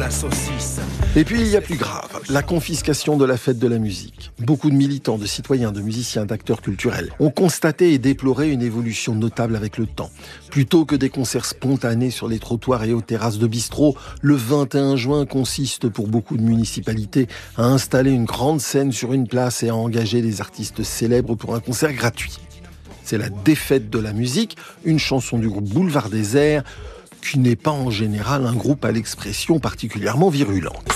la saucisse. Et puis il y a plus grave, la confiscation de la fête de la musique. Beaucoup de militants, de citoyens, de musiciens, d'acteurs culturels ont constaté et déploré une évolution notable avec le temps. Plutôt que des concerts spontanés sur les trottoirs et aux terrasses de bistrots, le 21 juin consiste pour beaucoup de municipalités à installer une grande scène sur une place et à engager des artistes célèbres pour un concert gratuit. C'est la défaite de la musique, une chanson du groupe Boulevard Désert, qui n'est pas en général un groupe à l'expression particulièrement virulente.